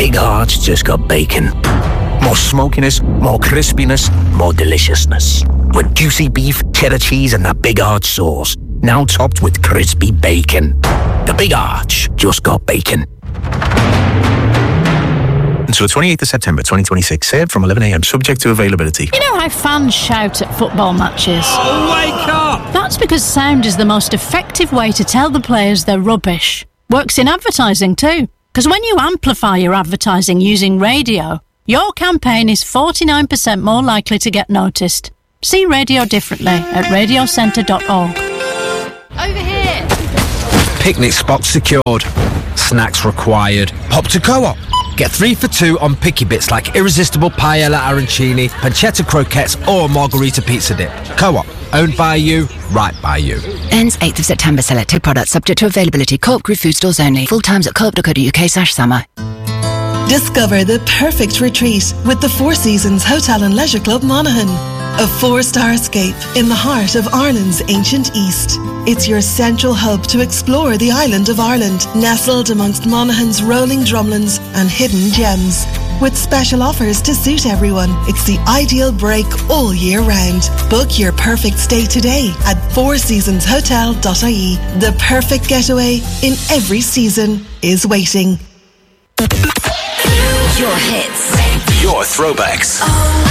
Big Arch just got bacon. More smokiness, more crispiness, more deliciousness. With juicy beef, cheddar cheese and that Big Arch sauce. Now topped with crispy bacon. The Big Arch just got bacon. Until the 28th of September 2026. Served from 11 a.m. subject to availability. You know how fans shout at football matches? Oh, wake up! That's because sound is the most effective way to tell the players they're rubbish. Works in advertising too. Because when you amplify your advertising using radio, your campaign is 49% more likely to get noticed. See radio differently at radiocentre.org. Over here! Picnic spot secured. Snacks required. Pop to Co-op. Get 3 for 2 on picky bits like irresistible paella arancini, pancetta croquettes or margarita pizza dip. Co-op. Owned by you, right by you. Ends 8th of September. Selected products subject to availability. Co-op Group food stores only. Full times at co-op.co.uk/summer. Discover the perfect retreat with the Four Seasons Hotel and Leisure Club Monaghan. A 4-star escape in the heart of Ireland's ancient East. It's your central hub to explore the island of Ireland, nestled amongst Monaghan's rolling drumlins and hidden gems. With special offers to suit everyone, it's the ideal break all year round. Book your perfect stay today at fourseasonshotel.ie. The perfect getaway in every season is waiting. Your hits. Your throwbacks.